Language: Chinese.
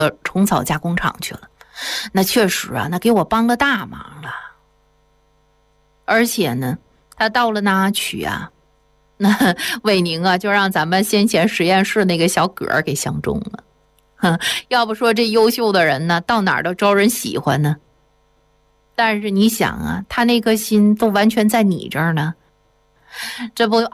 虫草加工厂去了。那确实啊，那给我帮了大忙了。而且呢，他到了那去啊，那魏宁啊，就让咱们先前实验室那个小葛儿给相中了。哼，要不说这优秀的人呢，到哪儿都招人喜欢呢。但是你想啊，他那颗心都完全在你这儿呢，这不